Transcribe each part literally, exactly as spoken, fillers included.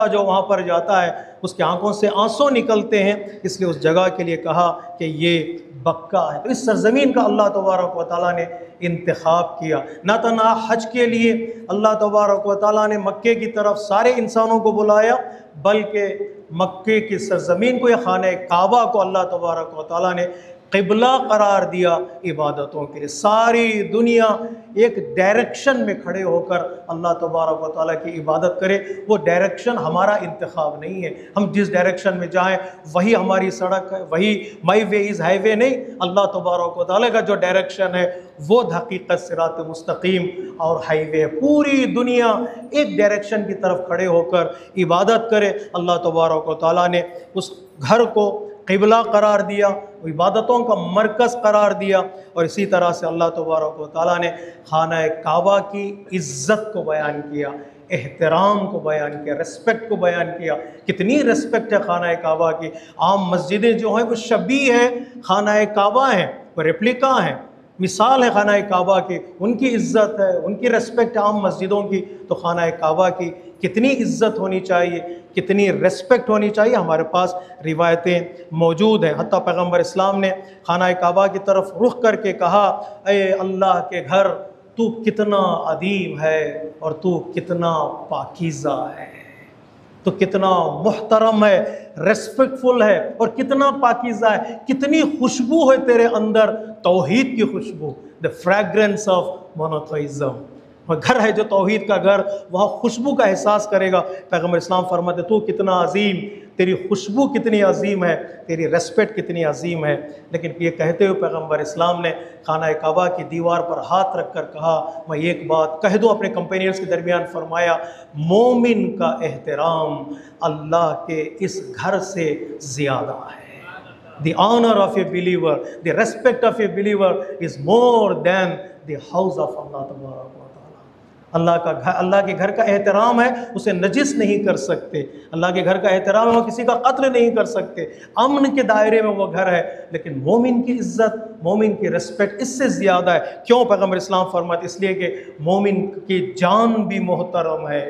جو وہاں پر جاتا ہے اس کی آنکھوں سے آنسو نکلتے ہیں، اس لیے اس جگہ کے لیے کہا کہ یہ بکہ ہے۔ تو اس سرزمین کا اللہ تبارک و تعالیٰ نے انتخاب کیا۔ نہ تنہا حج کے لیے اللہ تبارک و تعالیٰ نے مکے کی طرف سارے انسانوں کو بلایا، بلکہ مکے کی سرزمین کو، یا خانہ کعبہ کو اللہ تبارک و تعالیٰ نے قبلہ قرار دیا عبادتوں کے لیے۔ ساری دنیا ایک ڈائریکشن میں کھڑے ہو کر اللہ تبارک و تعالیٰ کی عبادت کرے۔ وہ ڈائریکشن ہمارا انتخاب نہیں ہے، ہم جس ڈائریکشن میں جائیں وہی ہماری سڑک ہے، وہی مائی وے از ہائی وے نہیں۔ اللہ تبارک و تعالیٰ کا جو ڈائریکشن ہے وہ حقیقت صراط مستقیم اور ہائی وے ہے۔ پوری دنیا ایک ڈائریکشن کی طرف کھڑے ہو کر عبادت کرے۔ اللہ تبارک و تعالیٰ نے اس گھر کو قبلہ قرار دیا، عبادتوں کا مرکز قرار دیا، اور اسی طرح سے اللہ تبارک و تعالیٰ نے خانہ کعبہ کی عزت کو بیان کیا، احترام کو بیان کیا، ریسپیکٹ کو بیان کیا۔ کتنی ریسپیکٹ ہے خانہ کعبہ کی۔ عام مسجدیں جو ہیں وہ شبیہ ہے خانہ کعبہ ہیں، وہ ریپلیکا ہیں، مثال ہے خانہ کعبہ کی، ان کی عزت ہے، ان کی ریسپیکٹ عام مسجدوں کی۔ تو خانہ کعبہ کی کتنی عزت ہونی چاہیے، کتنی ریسپیکٹ ہونی چاہیے، ہمارے پاس روایتیں موجود ہیں۔ حتیٰ پیغمبر اسلام نے خانہ کعبہ کی طرف رخ کر کے کہا، اے اللہ کے گھر، تو کتنا عظیم ہے اور تو کتنا پاکیزہ ہے، تو کتنا محترم ہے، ریسپیکٹفل ہے، اور کتنا پاکیزہ ہے، کتنی خوشبو ہے تیرے اندر، توحید کی خوشبو، the fragrance of monotheism۔ گھر ہے جو توحید کا گھر، وہاں خوشبو کا احساس کرے گا۔ پیغمبر اسلام فرماتے تو کتنا عظیم، تیری خوشبو کتنی عظیم ہے، تیری ریسپیکٹ کتنی عظیم ہے۔ لیکن یہ کہتے ہوئے پیغمبر اسلام نے خانہ کعبہ کی دیوار پر ہاتھ رکھ کر کہا، میں ایک بات کہہ دوں اپنے کمپینینز کے درمیان، فرمایا مومن کا احترام اللہ کے اس گھر سے زیادہ ہے۔ The honor of a believer, the respect of a believer is more than the house of Allah تبارک و تعالیٰ۔ اللہ کا گھر، اللہ کے گھر کا احترام ہے، اسے نجس نہیں کر سکتے۔ اللہ کے گھر کا احترام ہے، وہ کسی کا قتل نہیں کر سکتے۔ امن کے دائرے میں وہ گھر ہے، لیکن مومن کی عزت، مومن کی ریسپیکٹ اس سے زیادہ ہے۔ کیوں؟ پیغمبر اسلام فرماتے اس لیے کہ مومن کی جان بھی محترم ہے،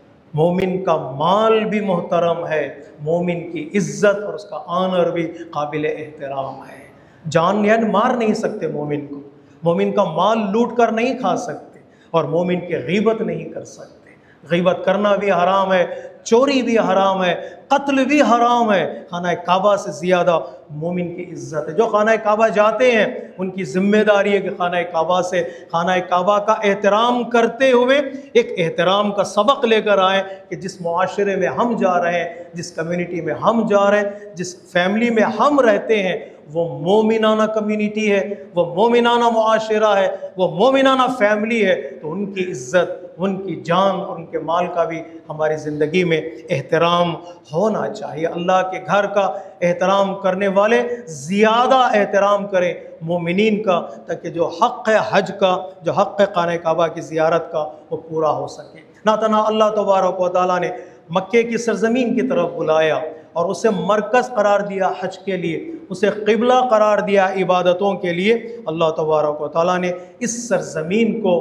مومن کا مال بھی محترم ہے، مومن کی عزت اور اس کا آنر بھی قابل احترام ہے۔ جان یعنی مار نہیں سکتے مومن کو، مومن کا مال لوٹ کر نہیں کھا سکتے، اور مومن کی غیبت نہیں کر سکتے۔ غیبت کرنا بھی حرام ہے، چوری بھی حرام ہے، قتل بھی حرام ہے۔ خانہ کعبہ سے زیادہ مومن کی عزت ہے۔ جو خانہ کعبہ جاتے ہیں ان کی ذمہ داری ہے کہ خانہ کعبہ سے، خانہ کعبہ کا احترام کرتے ہوئے ایک احترام کا سبق لے کر آئیں کہ جس معاشرے میں ہم جا رہے ہیں، جس کمیونٹی میں ہم جا رہے ہیں، جس فیملی میں ہم رہتے ہیں، وہ مومنانہ کمیونٹی ہے، وہ مومنانہ معاشرہ ہے، وہ مومنانہ فیملی ہے۔ تو ان کی عزت، ان کی جان اور ان کے مال کا بھی ہماری زندگی میں احترام ہونا چاہیے۔ اللہ کے گھر کا احترام کرنے والے زیادہ احترام کریں مومنین کا، تاکہ جو حق ہے حج کا، جو حق ہے خانہ کعبہ کی زیارت کا، وہ پورا ہو سکے۔ نہ تنہا اللہ تبارک و تعالیٰ نے مکے کی سرزمین کی طرف بلایا اور اسے مرکز قرار دیا حج کے لیے، اسے قبلہ قرار دیا عبادتوں کے لیے، اللہ تبارک و تعالیٰ نے اس سرزمین کو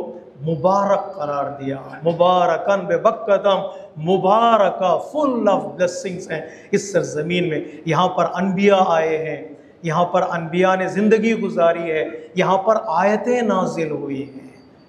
مبارک قرار دیا۔ مبارکن بے بکتم، مبارکہ، فل آف بلیسنگز ہیں اس سرزمین میں۔ یہاں پر انبیاء آئے ہیں، یہاں پر انبیاء نے زندگی گزاری ہے، یہاں پر آیتیں نازل ہوئی ہیں۔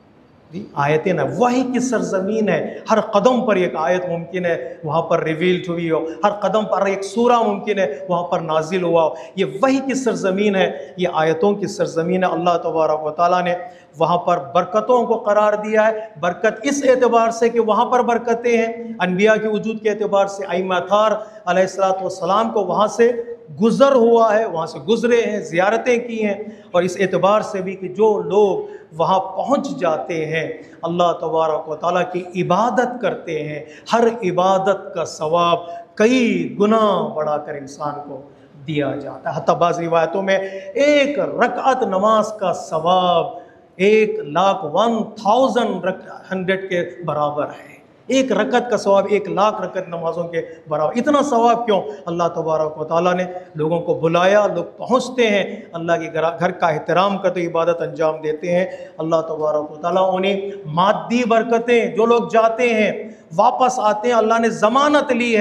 آیتیں نہ، وحی کی سرزمین ہے، ہر قدم پر ایک آیت ممکن ہے وہاں پر ریویلڈ ہوئی ہو، ہر قدم پر ایک سورہ ممکن ہے وہاں پر نازل ہوا ہو۔ یہ وحی کی سرزمین ہے، یہ آیتوں کی سرزمین ہے۔ اللہ تبارک و تعالیٰ نے وہاں پر برکتوں کو قرار دیا ہے۔ برکت اس اعتبار سے کہ وہاں پر برکتیں ہیں، انبیاء کے وجود کے اعتبار سے ائمہ اطہار علیہ الصلوۃ والسلام کو وہاں سے گزر ہوا ہے، وہاں سے گزرے ہیں، زیارتیں کی ہیں، اور اس اعتبار سے بھی کہ جو لوگ وہاں پہنچ جاتے ہیں، اللہ تبارک و تعالیٰ کی عبادت کرتے ہیں، ہر عبادت کا ثواب کئی گنا بڑھا کر انسان کو دیا جاتا ہے۔ حتیٰ بعض روایتوں میں ایک رکعت نماز کا ثواب ایک لاکھ ون تھاؤزنڈ ہنڈریڈ کے برابر ہے۔ ایک رکعت کا ثواب ایک لاکھ رکعت نمازوں کے برابر۔ اتنا ثواب کیوں؟ اللہ تبارک و تعالیٰ نے لوگوں کو بلایا، لوگ پہنچتے ہیں، اللہ کے گھر کا احترام کرتے عبادت انجام دیتے ہیں۔ اللہ تبارک و تعالیٰ انہیں مادی برکتیں، جو لوگ جاتے ہیں واپس آتے ہیں، اللہ نے ضمانت لی ہے